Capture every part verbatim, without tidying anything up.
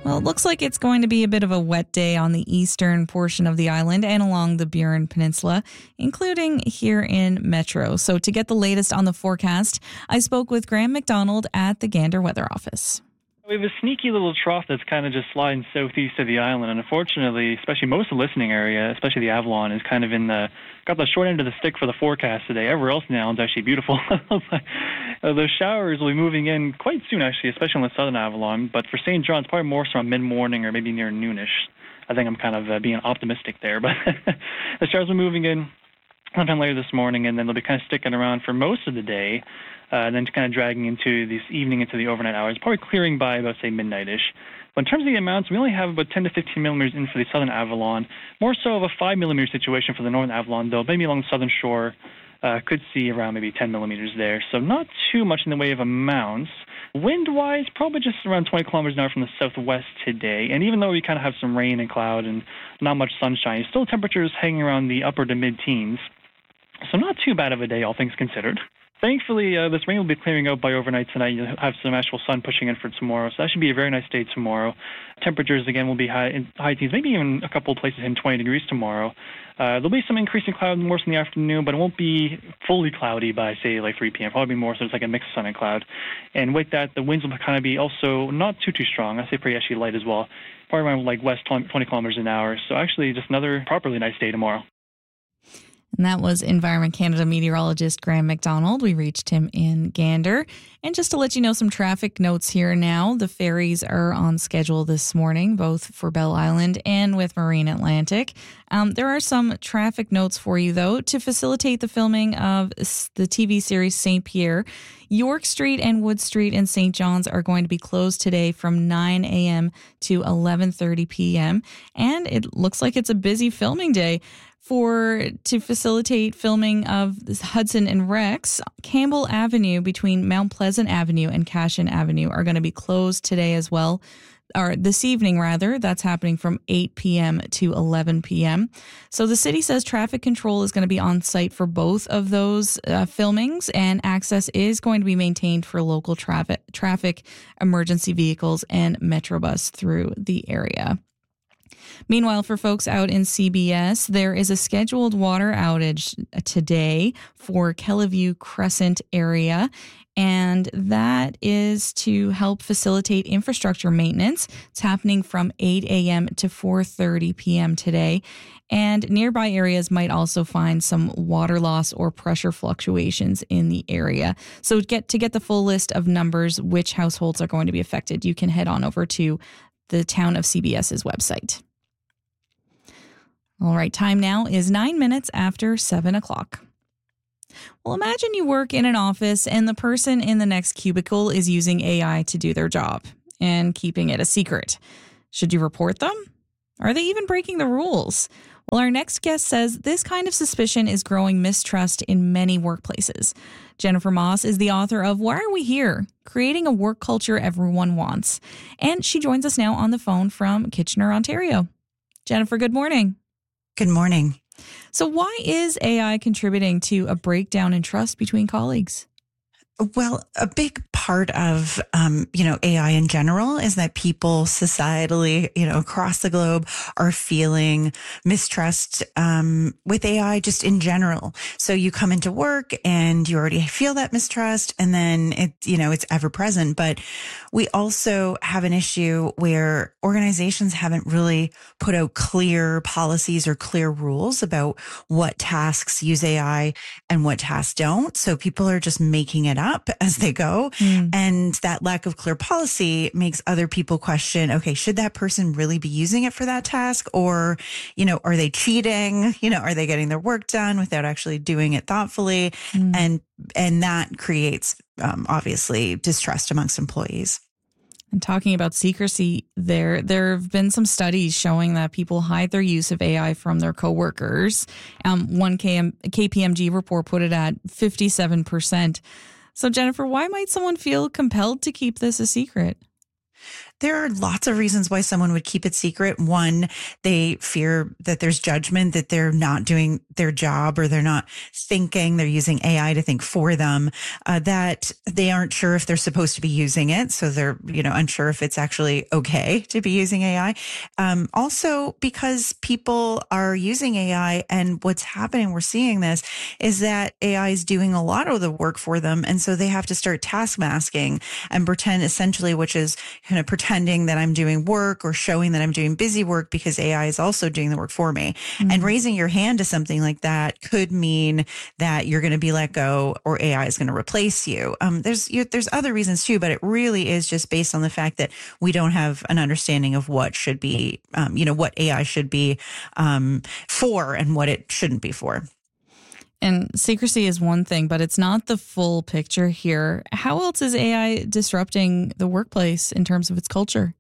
Well, it looks like it's going to be a bit of a wet day on the eastern portion of the island and along the Burin Peninsula, including here in Metro. So to get the latest on the forecast, I spoke with Graham McDonald at the Gander Weather Office. We have a sneaky little trough that's kind of just sliding southeast of the island, and unfortunately, especially most of the listening area, especially the Avalon, is kind of in the got the short end of the stick for the forecast today. Everywhere else in the island is actually beautiful. Those showers will be moving in quite soon, actually, especially on the southern Avalon. But for Saint John's, probably more so mid-morning or maybe near noonish. I think I'm kind of uh, being optimistic there, but the showers are moving in sometime later this morning, and then they'll be kind of sticking around for most of the day. Uh, and then kind of dragging into this evening into the overnight hours, probably clearing by about, say, midnight-ish. But in terms of the amounts, we only have about ten to fifteen millimeters in for the southern Avalon, more so of a five millimeter situation for the northern Avalon, though maybe along the southern shore uh, could see around maybe ten millimeters there. So not too much in the way of amounts. Wind-wise, probably just around twenty kilometers an hour from the southwest today. And even though we kind of have some rain and cloud and not much sunshine, still temperatures hanging around the upper to mid-teens. So not too bad of a day, all things considered. Thankfully, uh, this rain will be clearing out by overnight tonight. You'll have some actual sun pushing in for tomorrow, so that should be a very nice day tomorrow. Temperatures, again, will be high in high teens, maybe even a couple of places in twenty degrees tomorrow. Uh, there'll be some increasing cloud more in the afternoon, but it won't be fully cloudy by, say, like three p.m. Probably more, so it's like a mix of sun and cloud. And with that, the winds will kind of be also not too, too strong. I'd say pretty actually light as well. Probably around like west twenty kilometers an hour. So actually just another properly nice day tomorrow. And that was Environment Canada meteorologist Graham McDonald. We reached him in Gander. And just to let you know some traffic notes here now, the ferries are on schedule this morning, both for Bell Island and with Marine Atlantic. Um, there are some traffic notes for you, though, to facilitate the filming of the T V series Saint Pierre. York Street and Wood Street in Saint John's are going to be closed today from nine a.m. to eleven thirty p.m. And it looks like it's a busy filming day. For to facilitate filming of Hudson and Rex, Campbell Avenue between Mount Pleasant Avenue and Cashin Avenue are going to be closed today as well, or this evening rather. That's happening from eight p.m. to eleven p.m. So the city says traffic control is going to be on site for both of those uh, filmings, and access is going to be maintained for local traffic, traffic, emergency vehicles, and Metrobus through the area. Meanwhile, for folks out in C B S, there is a scheduled water outage today for Kellyview Crescent area, and that is to help facilitate infrastructure maintenance. It's happening from eight a.m. to four thirty p.m. today, and nearby areas might also find some water loss or pressure fluctuations in the area. So get to get the full list of numbers, which households are going to be affected, you can head on over to the Town of CBS's website. All right, time now is nine minutes after seven o'clock. Well, imagine you work in an office and the person in the next cubicle is using A I to do their job and keeping it a secret. Should you report them? Are they even breaking the rules? Well, our next guest says this kind of suspicion is growing mistrust in many workplaces. Jennifer Moss is the author of Why Are We Here? Creating a Work Culture Everyone Wants. And she joins us now on the phone from Kitchener, Ontario. Jennifer, good morning. Good morning. So why is A I contributing to a breakdown in trust between colleagues? Well, a big part of, um, you know, A I in general is that people societally, you know, across the globe are feeling mistrust, um, with A I just in general. So you come into work and you already feel that mistrust, and then it, you know, it's ever present. But we also have an issue where organizations haven't really put out clear policies or clear rules about what tasks use A I and what tasks don't. So people are just making it up up as they go. Mm. And that lack of clear policy makes other people question, okay, should that person really be using it for that task? Or, you know, are they cheating? You know, are they getting their work done without actually doing it thoughtfully? Mm. And, and that creates, um, obviously distrust amongst employees. And talking about secrecy there, there have been some studies showing that people hide their use of A I from their coworkers. Um, one K P M G report put it at fifty-seven percent. So, Jennifer, why might someone feel compelled to keep this a secret? There are lots of reasons why someone would keep it secret. One, they fear that there's judgment, that they're not doing their job or they're not thinking, they're using A I to think for them, uh, that they aren't sure if they're supposed to be using it. So they're, you know, unsure if it's actually okay to be using A I. Um, also because people are using A I, and what's happening, we're seeing this, is that A I is doing a lot of the work for them. And so they have to start task masking and pretend essentially, which is kind of pretending that I'm doing work or showing that I'm doing busy work because A I is also doing the work for me. Mm-hmm. And raising your hand to something like that could mean that you're going to be let go or A I is going to replace you. Um, there's you, there's other reasons too, but it really is just based on the fact that we don't have an understanding of what should be, um, you know, what A I should be um, for and what it shouldn't be for. And secrecy is one thing, but it's not the full picture here. How else is A I disrupting the workplace in terms of its culture?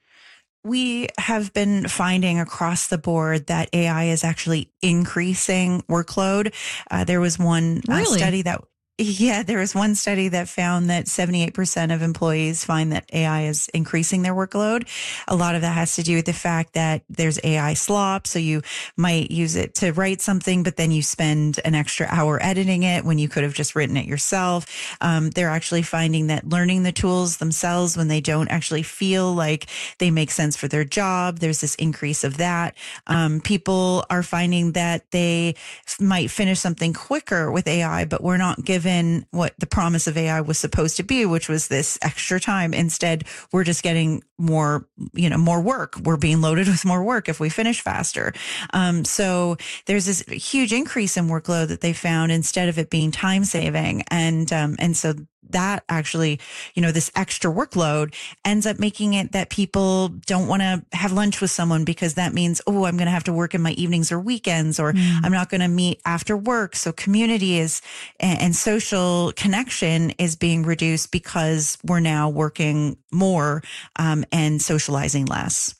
We have been finding across the board that A I is actually increasing workload. Uh, there was one uh, really? study that Yeah, there was one study that found that seventy-eight percent of employees find that A I is increasing their workload. A lot of that has to do with the fact that there's A I slop. So you might use it to write something, but then you spend an extra hour editing it when you could have just written it yourself. Um, they're actually finding that learning the tools themselves when they don't actually feel like they make sense for their job, there's this increase of that. Um, people are finding that they f- might finish something quicker with A I, but we're not given what the promise of A I was supposed to be, which was this extra time. Instead, we're just getting more, you know, more work. We're being loaded with more work if we finish faster. Um, so there's this huge increase in workload that they found instead of it being time saving. And, um, and so that actually, you know, this extra workload ends up making it that people don't want to have lunch with someone because that means, oh, I'm going to have to work in my evenings or weekends, or mm. I'm not going to meet after work. So community is and, and social connection is being reduced because we're now working more um, and socializing less.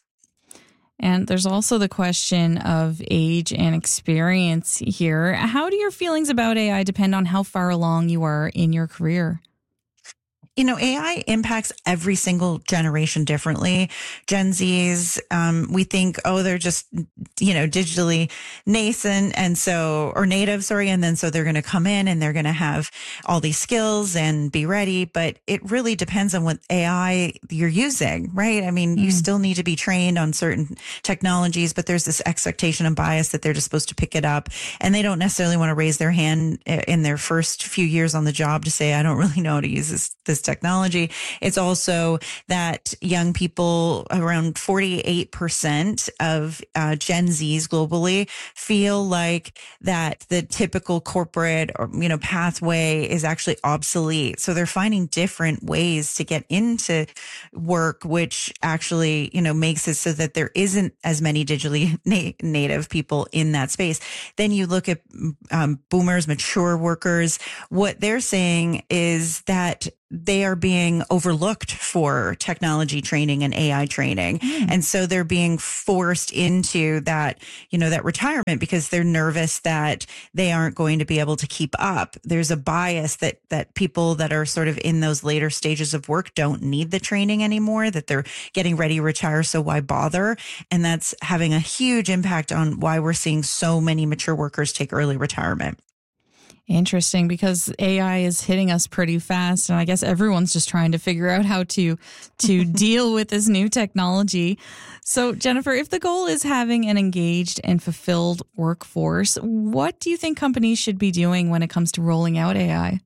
And there's also the question of age and experience here. How do your feelings about A I depend on how far along you are in your career? You know, A I impacts every single generation differently. Gen Zs, um, we think, oh, they're just, you know, digitally nascent and so, or native, sorry. And then so they're going to come in and they're going to have all these skills and be ready. But it really depends on what A I you're using, right? I mean, mm. you still need to be trained on certain technologies, but there's this expectation and bias that they're just supposed to pick it up. And they don't necessarily want to raise their hand in their first few years on the job to say, I don't really know how to use this, this technology. It's also that young people, around forty-eight percent of uh, Gen Zs globally, feel like that the typical corporate or, you know, pathway is actually obsolete. So they're finding different ways to get into work, which actually, you know, makes it so that there isn't as many digitally na- native people in that space. Then you look at um, boomers, mature workers. What they're saying is that they are being overlooked for technology training and A I training. Mm. And so they're being forced into that, you know, that retirement because they're nervous that they aren't going to be able to keep up. There's a bias that, that people that are sort of in those later stages of work don't need the training anymore, that they're getting ready to retire. So why bother? And that's having a huge impact on why we're seeing so many mature workers take early retirement. Interesting, because A I is hitting us pretty fast, and I guess everyone's just trying to figure out how to to deal with this new technology. So, Jennifer, if the goal is having an engaged and fulfilled workforce, what do you think companies should be doing when it comes to rolling out A I?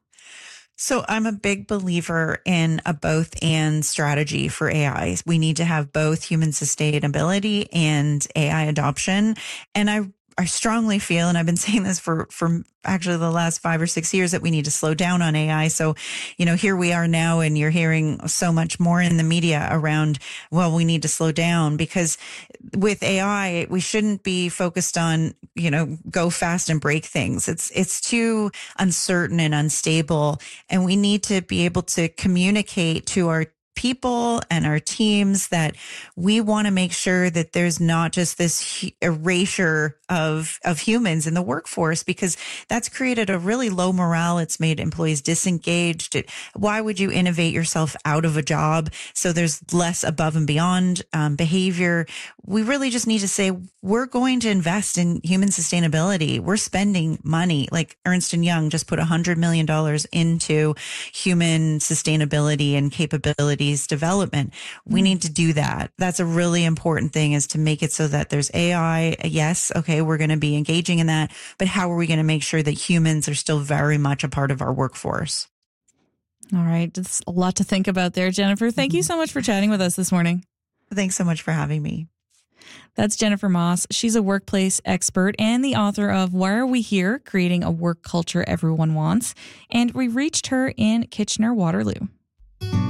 So I'm a big believer in a both and strategy for A I. We need to have both human sustainability and A I adoption. And I I strongly feel, and I've been saying this for, for actually the last five or six years, that we need to slow down on A I. So, you know, here we are now, and you're hearing so much more in the media around, well, we need to slow down, because with A I, we shouldn't be focused on, you know, go fast and break things. It's, it's too uncertain and unstable. And we need to be able to communicate to our people and our teams that we want to make sure that there's not just this erasure of of humans in the workforce, because that's created a really low morale. It's made employees disengaged. It, why would you innovate yourself out of a job? So there's less above and beyond um, behavior. We really just need to say we're going to invest in human sustainability. We're spending money. Like Ernst and Young just put one hundred million dollars into human sustainability and capabilities development. We need to do that. That's a really important thing, is to make it so that there's A I. Yes, okay, we're going to be engaging in that, but how are we going to make sure that humans are still very much a part of our workforce? All right. That's a lot to think about there, Jennifer. Thank you so much for chatting with us this morning. Thanks so much for having me. That's Jennifer Moss. She's a workplace expert and the author of Why Are We Here? Creating a Work Culture Everyone Wants. And we reached her in Kitchener-Waterloo.